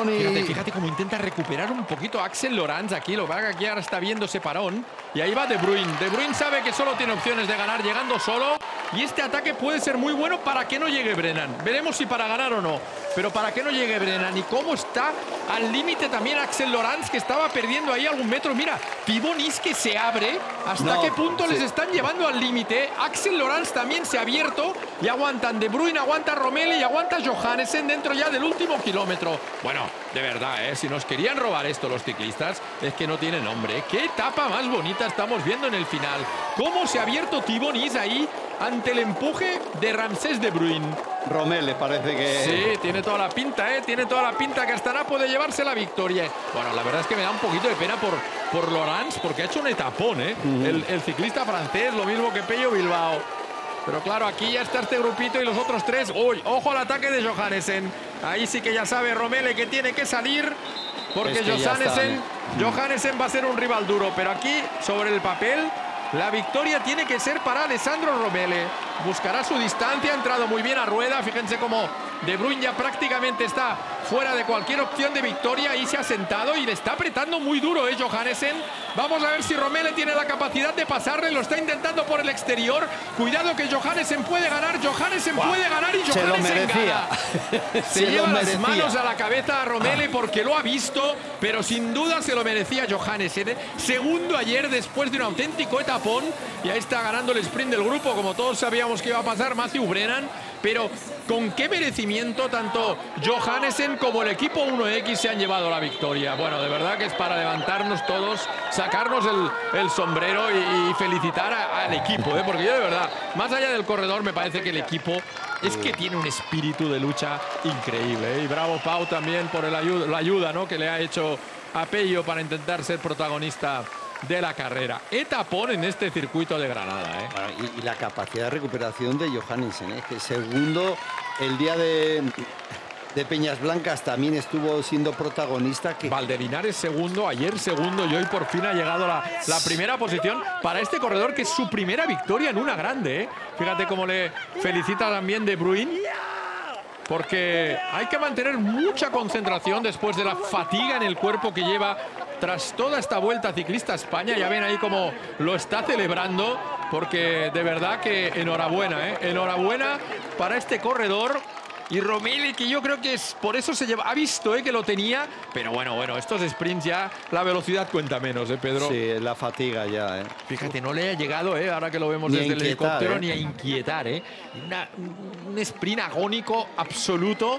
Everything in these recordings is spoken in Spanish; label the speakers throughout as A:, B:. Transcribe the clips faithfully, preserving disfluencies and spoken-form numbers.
A: parón y...
B: Fíjate, fíjate cómo intenta recuperar un poquito Axel Lorenz aquí. Lo que pasa es que aquí ahora está viendo ese parón. Y ahí va De Bruyne. De Bruyne sabe que solo tiene opciones de ganar llegando solo. Y este ataque puede ser muy bueno para que no llegue Brennan. Veremos si para ganar o no. Pero para que no llegue Brennan. Y cómo está al límite también Axel Lorenz, que estaba perdiendo ahí algún metro. Mira, Pibonis que se abre. ¿Hasta
A: no,
B: qué punto
A: sí.
B: les están llevando al límite? Axel Lorenz también se ha abierto. Y aguantan De Bruyne, aguanta Romele y aguanta Johannesen dentro ya del último kilómetro. Bueno, de verdad, ¿eh? Si nos querían robar esto los ciclistas, es que no tiene nombre. ¿Qué etapa más bonita estamos viendo en el final? ¿Cómo se ha abierto Pibonis ahí ante el empuje de Ramsés De Bruyne?
A: Romele parece que...
B: Sí, tiene toda la pinta, ¿eh? Tiene toda la pinta que Astana puede llevarse la victoria. Bueno, la verdad es que me da un poquito de pena por, por Lorenz, porque ha hecho un etapón, ¿eh? Uh-huh. el, el ciclista francés, lo mismo que Pello Bilbao. Pero claro, aquí ya está este grupito y los otros tres. ¡Uy! Ojo al ataque de Johannesen. Ahí sí que ya sabe Romele que tiene que salir, porque es que Johannesen, está, ¿eh? Johannesen va a ser un rival duro. Pero aquí, sobre el papel, la victoria tiene que ser para Alessandro Romele. Buscará su distancia, ha entrado muy bien a rueda. Fíjense cómo De Bruyne ya prácticamente está fuera de cualquier opción de victoria. Ahí se ha sentado y le está apretando muy duro, ¿eh? Johannesen. Vamos a ver si Romele tiene la capacidad de pasarle. Lo está intentando por el exterior. Cuidado que Johannesen puede ganar. Johannesen wow. puede ganar y
A: se
B: Johannesen gana. se, se lleva las
A: merecía.
B: manos a la cabeza a Romele porque lo ha visto, pero sin duda se lo merecía Johannesen, ¿eh? Segundo ayer después de un auténtico etapón. Y ahí está ganando el sprint del grupo, como todos sabíamos que iba a pasar Matthew Brennan. Pero con qué merecimiento tanto Johannesen como el equipo uno equis se han llevado la victoria. Bueno, de verdad que es para levantarnos todos, sacarnos el, el sombrero y, y felicitar a, al equipo, ¿eh? Porque yo de verdad, más allá del corredor, me parece que el equipo es que tiene un espíritu de lucha increíble, ¿eh? Y bravo Pau también por el ayuda, la ayuda, ¿no?, que le ha hecho a Pello para intentar ser protagonista de la carrera. Etapón en este circuito de Granada, ¿eh?
A: Bueno, y, y la capacidad de recuperación de Johannesen, ¿eh? Que segundo, el día de, de Peñas Blancas también estuvo siendo protagonista. Que...
B: Valdelinares segundo, ayer segundo y hoy por fin ha llegado la, la primera posición para este corredor, que es su primera victoria en una grande, ¿eh? Fíjate cómo le felicita también De Bruyne, porque hay que mantener mucha concentración después de la fatiga en el cuerpo que lleva tras toda esta Vuelta Ciclista a España. Ya ven ahí cómo lo está celebrando, porque de verdad que enhorabuena, ¿eh? Enhorabuena para este corredor. Y Romele, que yo creo que es por eso se lleva, ha visto, ¿eh?, que lo tenía, pero bueno, bueno, estos sprints ya la velocidad cuenta menos, ¿eh, Pedro?
A: Sí, la fatiga ya, ¿eh?
B: Fíjate, no le ha llegado, ¿eh?, ahora que lo vemos
A: ni
B: desde
A: inquietar,
B: el helicóptero,
A: ¿eh?,
B: ni a inquietar, ¿eh? Una, un sprint agónico absoluto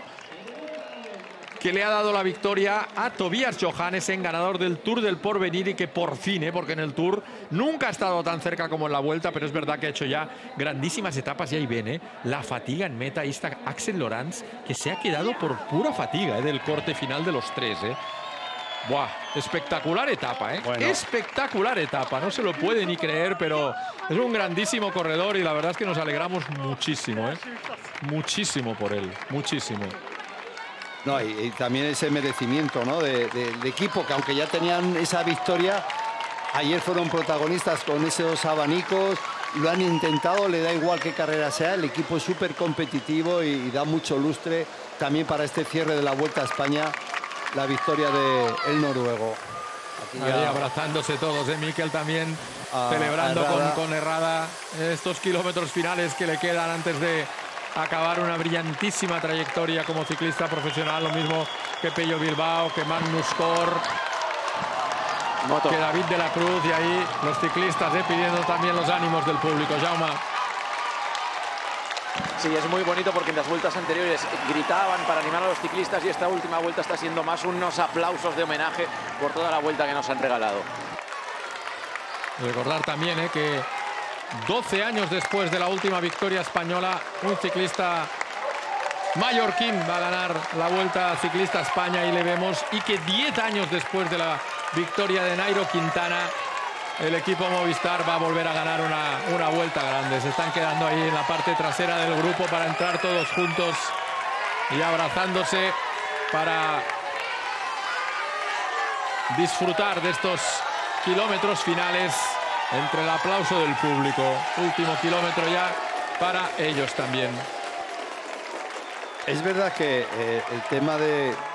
B: que le ha dado la victoria a Tobias Johannesen, ganador del Tour del Porvenir, y que por fin, ¿eh?, porque en el Tour nunca ha estado tan cerca como en la Vuelta, pero es verdad que ha hecho ya grandísimas etapas. Y ahí ven, ¿eh?, la fatiga en meta. Ahí está Axel Lorenz, que se ha quedado por pura fatiga, ¿eh?, del corte final de los tres, ¿eh? Buah, espectacular etapa, ¿eh? Bueno. Espectacular etapa, no se lo puede ni creer, pero es un grandísimo corredor y la verdad es que nos alegramos muchísimo, ¿eh? Muchísimo por él, muchísimo.
A: No, y, y también ese merecimiento, ¿no?, de, de, de equipo, que aunque ya tenían esa victoria, ayer fueron protagonistas con esos abanicos, lo han intentado, le da igual qué carrera sea, el equipo es súper competitivo y, y da mucho lustre también para este cierre de la Vuelta a España, la victoria del noruego.
B: Aquí ya... Ahí abrazándose todos, ¿eh? Mikel también a, celebrando a con, con Herrada estos kilómetros finales que le quedan antes de acabar una brillantísima trayectoria como ciclista profesional, lo mismo que Pello Bilbao, que Magnus Kort, Moto. que David de la Cruz, y ahí los ciclistas, ¿eh?, pidiendo también los ánimos del público. Jaume.
C: Sí, es muy bonito porque en las vueltas anteriores gritaban para animar a los ciclistas y esta última vuelta está siendo más unos aplausos de homenaje por toda la vuelta que nos han regalado.
B: Recordar también, ¿eh?, que doce años después de la última victoria española, un ciclista mallorquín va a ganar la Vuelta Ciclista a España, y le vemos, y que diez años después de la victoria de Nairo Quintana, el equipo Movistar va a volver a ganar una, una vuelta grande. Se están quedando ahí en la parte trasera del grupo para entrar todos juntos y abrazándose para disfrutar de estos kilómetros finales entre el aplauso del público. Último kilómetro ya para ellos también.
A: Es verdad que eh, el tema de